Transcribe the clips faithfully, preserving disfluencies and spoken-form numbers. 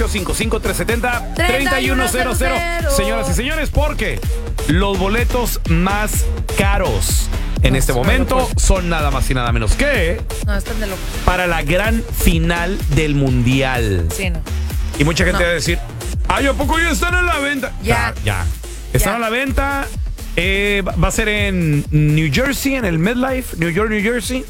ocho cinco cinco, tres siete cero, tres uno cero cero. Señoras y señores, porque los boletos más caros en No, este están momento locos. son nada más y nada menos que No, están de locos. para la gran final del Mundial. Sí, no. Y mucha gente No. va a decir, ay, ¿a poco ya están a la venta? Ya. Ya. Están Ya. a la venta. Eh, va va a ser en New Jersey, en el MetLife, New York, New Jersey.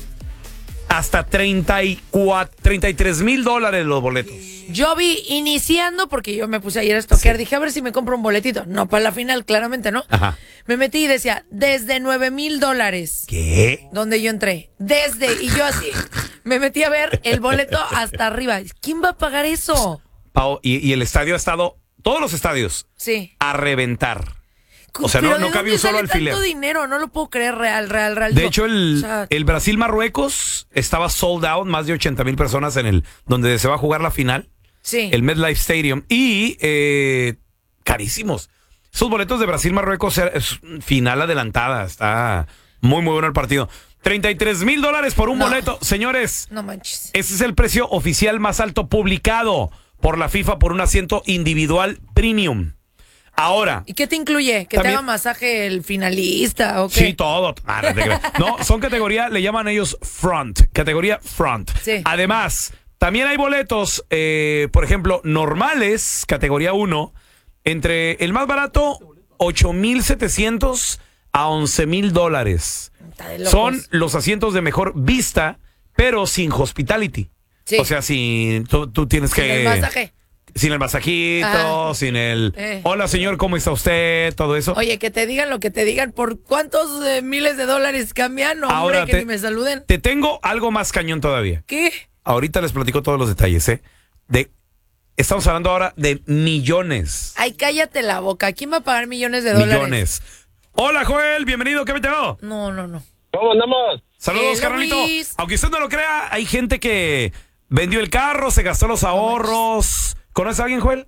Hasta treinta y cuatro, treinta y tres mil dólares los boletos. Yo vi iniciando, porque yo me puse ayer a estoquear, dije a ver si me compro un boletito. No, para la final, claramente, ¿no? Ajá. Me metí y decía, desde nueve mil dólares. ¿Qué? Donde yo entré. Desde, y yo así, me metí a ver el boleto hasta arriba. ¿Quién va a pagar eso? Pau, y, y el estadio ha estado, todos los estadios, Sí. a reventar. O sea, Pero no, no ¿de cabía dónde un solo sale alfiler. tanto dinero? No lo puedo creer, real, real, real. De Digo, hecho, el, o sea, el Brasil-Marruecos estaba sold out, más de ochenta mil personas en el donde se va a jugar la final, sí. el MetLife Stadium, y eh, carísimos. Esos boletos de Brasil-Marruecos es final adelantada, está muy, muy bueno el partido. treinta y tres mil dólares por un No. boleto. Señores, No manches. ese es el precio oficial más alto publicado por la FIFA por un asiento individual premium. Ahora, ¿Y qué te incluye? ¿Que También- te haga masaje el finalista o qué? sí, todo. Ah, no te creas. No, son categoría, le llaman ellos front, categoría front. Sí. Además, también hay boletos, eh, por ejemplo, normales, categoría uno, entre el más barato, ocho mil setecientos a once mil dólares. Está de locos. Son los asientos de mejor vista, pero sin hospitality. Sí. O sea, sin, tú, tú tienes Sin que... el masaje. Sin el masajito, Ajá. sin el... Eh. Hola, señor, ¿cómo está usted? Todo eso. Oye, que te digan lo que te digan. ¿Por cuántos eh, miles de dólares cambian? No, hombre, Ahora que te- ni me saluden. Te tengo algo más cañón todavía. ¿Qué? Ahorita les platico todos los detalles, ¿eh? De, estamos hablando ahora de millones. Ay, cállate la boca. ¿Quién va a pagar millones de dólares? Millones. Hola, Joel, bienvenido, ¿qué me te va? No, no, no. ¿Cómo andamos? Saludos, Hello, carnalito. Luis. Aunque usted no lo crea, hay gente que vendió el carro, se gastó los ahorros. ¿Conoces a alguien, Joel?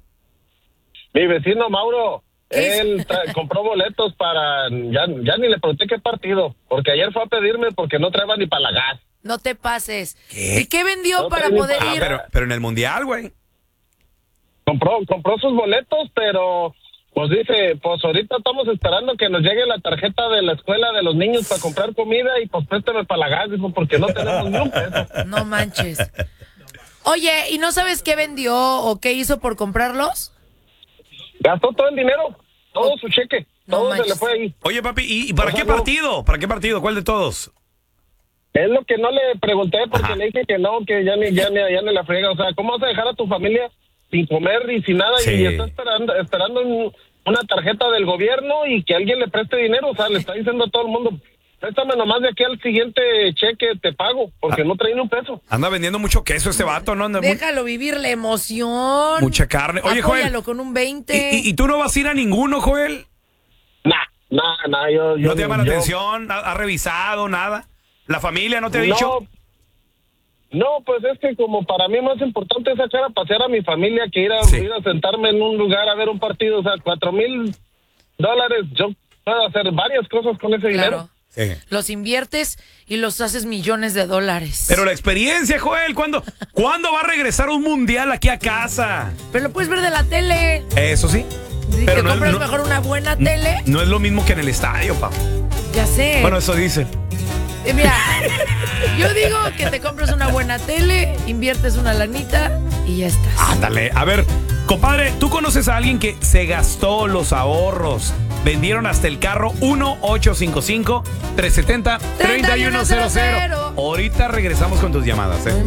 Mi vecino Mauro, ¿Qué? él tra- compró boletos para... Ya, ya ni le pregunté qué partido, porque ayer fue a pedirme porque no traía ni para la gas. No te pases. ¿Qué? ¿Y qué vendió No para trae ni poder para- Ah, ir? pero, pero en el mundial, güey. Compró, compró sus boletos, pero pues dice, pues ahorita estamos esperando que nos llegue la tarjeta de la escuela de los niños para comprar comida y pues préstame para la gas, dijo, porque no tenemos ni un peso. No manches. Oye, ¿y no sabes qué vendió o qué hizo por comprarlos? Gastó todo el dinero, todo su cheque, No todo se manches. le fue ahí. Oye, papi, ¿y, y para Ajá, qué no. partido? ¿Para qué partido? ¿Cuál de todos? Es lo que no le pregunté porque Ajá. le dije que no, que ya ni, ya ni, ya ni la friega. O sea, ¿cómo vas a dejar a tu familia sin comer y sin nada? Sí. Y está esperando, esperando un- una tarjeta del gobierno y que alguien le preste dinero. O sea, le está diciendo a todo el mundo, préstame nomás de aquí al siguiente cheque, te pago, porque Ah. no traen un peso. Anda vendiendo mucho queso este vato, ¿no? Anda mu- Déjalo vivir la emoción. mucha carne. Oye, Joel, Apóyalo con un ¿y, veinte. y, y tú no vas a ir a ninguno, Joel? Nah, nah, nah, yo... yo ¿No te llama la yo- atención? ¿Ha, ha revisado nada? ¿La familia no te ha dicho? No, no, pues es que como para mí más importante es sacar a pasear a mi familia que ir a, Sí. ir a sentarme en un lugar a ver un partido. O sea, cuatro mil dólares, yo puedo hacer varias cosas con ese dinero. Claro. Sí. Los inviertes y los haces millones de dólares. Pero la experiencia, Joel, ¿cuándo, ¿cuándo va a regresar un mundial aquí a casa? Pero lo puedes ver de la tele. Eso sí. Si Pero te no es- compras no- mejor una buena tele, No es lo mismo que en el estadio, papá. ya sé. Bueno, eso dice. Eh, Mira, yo digo que te compres una buena tele, inviertes una lanita y ya estás. Ándale. A ver, compadre, ¿tú conoces a alguien que se gastó los ahorros? Vendieron hasta el carro. Uno ocho cinco cinco, tres siete cero, tres uno cero cero. Ahorita regresamos con tus llamadas, ¿eh?